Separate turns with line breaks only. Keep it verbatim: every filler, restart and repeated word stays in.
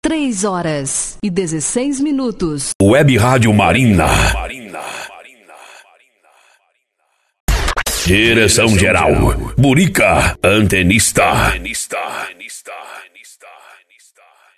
Três horas e dezesseis minutos.
Web Rádio Marina. Direção geral, Burica, antenista.